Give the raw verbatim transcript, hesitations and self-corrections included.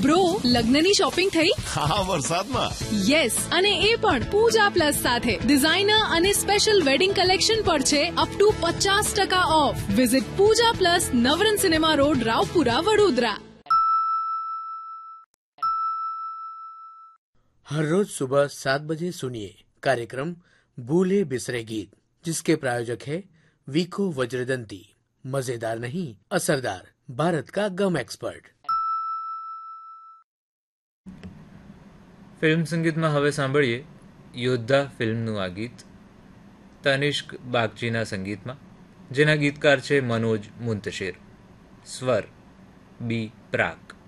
Bro, લગ્નની shopping થઈ? હા, વરસાદમાં. યસ, અને એ પણ પૂજા પ્લસ સાથે. ડિઝાઇનર અને સ્પેશિયલ વેડિંગ કલેક્શન પર છે અપ ટુ પચાસ ટકા of. Visit Pooja plus, Navrang cinema road, Raopura, Vadodara. हर रोज सुबह सात बजे सुनिए कार्यक्रम भूले बिसरे गीत, जिसके प्रायोजक है वीको वज्रदंती। मजेदार नहीं, असरदार, भारत का गम एक्सपर्ट। ફિલ્મ સંગીતમાં હવે સાંભળીએ યોદ્ધા ફિલ્મનું આ ગીત તનિષ્ક બાગચીના સંગીતમાં, જેના ગીતકાર છે મનોજ મુંતશિર, સ્વર બી પ્રાક।